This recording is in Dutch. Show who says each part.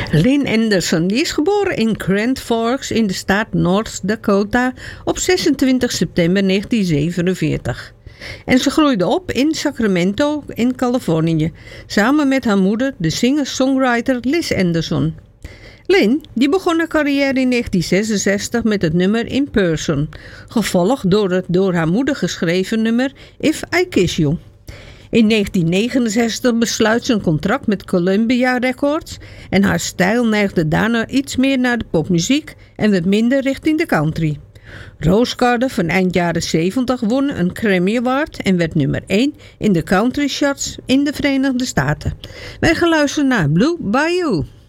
Speaker 1: Lynn Anderson die is geboren in Grand Forks in de staat North Dakota op 26 september 1947. En ze groeide op in Sacramento in Californië, samen met haar moeder, de singer-songwriter Liz Anderson. Lynn die begon haar carrière in 1966 met het nummer In Person, gevolgd door het door haar moeder geschreven nummer If I Kiss You. In 1969 besluit ze een contract met Columbia Records en haar stijl neigde daarna iets meer naar de popmuziek en wat minder richting de country. Rose Gardner van eind jaren 70 won een Grammy Award en werd nummer 1 in de country charts in de Verenigde Staten. Wij gaan luisteren naar Blue Bayou.